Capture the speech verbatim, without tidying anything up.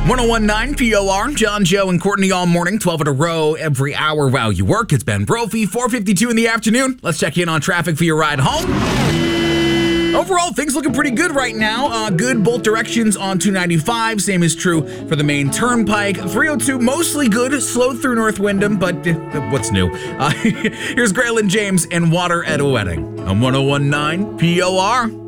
ten P O R, John, Joe, and Courtney all morning, twelve in a row, every hour while you work. It's Ben Brophy, four fifty-two in the afternoon. Let's check in on traffic for your ride home. Overall, things looking pretty good right now. Uh, good both directions on two ninety-five. Same is true for the main turnpike. three oh two, mostly good. Slow through North Windham, but uh, what's new? Uh, here's Graylin James and Water at a Wedding on ten nineteen P O R.